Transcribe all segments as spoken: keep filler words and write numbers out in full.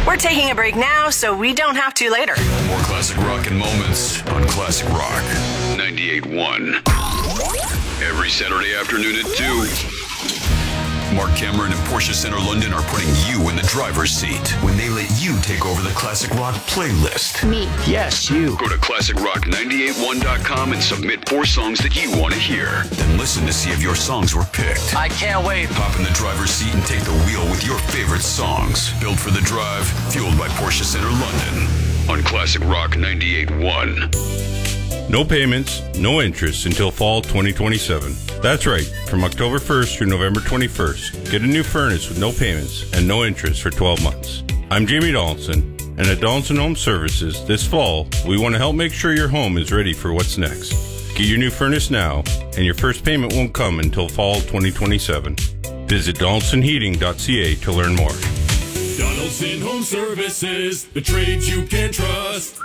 We're taking a break now so we don't have to later. More classic rock and moments on Classic Rock ninety-eight point one. Every Saturday afternoon at two. Mark Cameron and Porsche Center London are putting you in the driver's seat when they let you take over the Classic Rock playlist. Me. Yes, you. Go to classic rock nine eight one dot com and submit four songs that you want to hear. Then listen to see if your songs were picked. I can't wait. Hop in the driver's seat and take the wheel with your favorite songs. Built for the drive, fueled by Porsche Center London. On Classic Rock ninety-eight point one. No payments, no interest until fall twenty twenty-seven. That's right, from October first through November twenty-first. Get a new furnace with no payments and no interest for twelve months. I'm Jamie Donaldson, and at Donaldson Home Services, this fall, we want to help make sure your home is ready for what's next. Get your new furnace now, and your first payment won't come until fall twenty twenty-seven. Visit donaldson heating dot c a to learn more. Donaldson Home Services, the trades you can trust.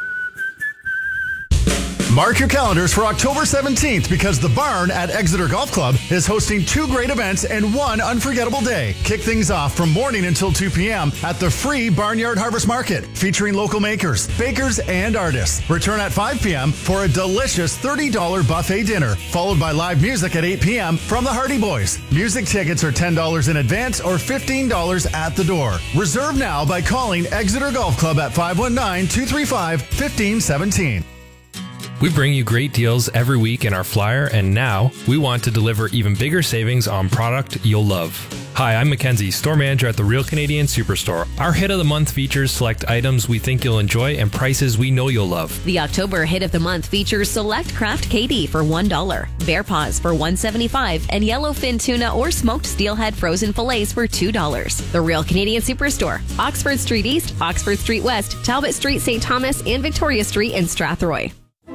Mark your calendars for October seventeenth because the Barn at Exeter Golf Club is hosting two great events in one unforgettable day. Kick things off from morning until two p.m. at the free Barnyard Harvest Market featuring local makers, bakers, and artists. Return at five p.m. for a delicious thirty dollars buffet dinner, followed by live music at eight p.m. from the Hardy Boys. Music tickets are ten dollars in advance or fifteen dollars at the door. Reserve now by calling Exeter Golf Club at five one nine, two three five, one five one seven. We bring you great deals every week in our flyer, and now we want to deliver even bigger savings on product you'll love. Hi, I'm Mackenzie, store manager at the Real Canadian Superstore. Our Hit of the Month features select items we think you'll enjoy and prices we know you'll love. The October Hit of the Month features select Kraft Katie for one dollar, Bear Paws for one dollar and seventy-five cents, and Yellowfin Tuna or Smoked Steelhead Frozen Fillets for two dollars. The Real Canadian Superstore, Oxford Street East, Oxford Street West, Talbot Street, Saint Thomas, and Victoria Street in Strathroy.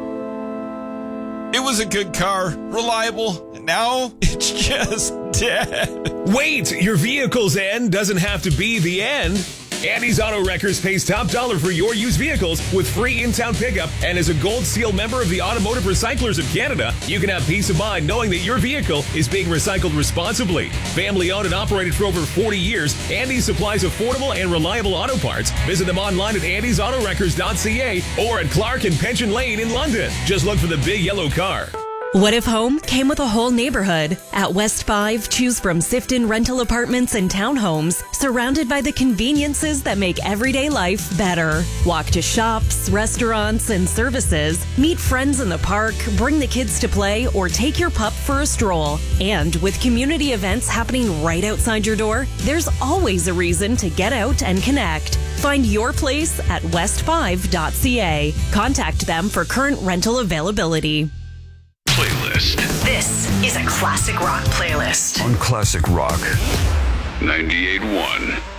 It was a good car, reliable, and now it's just dead. Wait, your vehicle's end doesn't have to be the end. Andy's Auto Wreckers pays top dollar for your used vehicles with free in-town pickup, and as a Gold Seal member of the Automotive Recyclers of Canada, you can have peace of mind knowing that your vehicle is being recycled responsibly. Family owned and operated for over forty years, Andy's supplies affordable and reliable auto parts. Visit them online at andys auto wreckers dot c a or at Clark and Pension Lane in London. Just look for the big yellow car. What if home came with a whole neighborhood? At West five, choose from Sifton rental apartments and townhomes, surrounded by the conveniences that make everyday life better. Walk to shops, restaurants, and services, meet friends in the park, bring the kids to play, or take your pup for a stroll. And with community events happening right outside your door, there's always a reason to get out and connect. Find your place at west five dot c a. Contact them for current rental availability. Playlist. This is a Classic Rock playlist. On Classic Rock ninety-eight point one.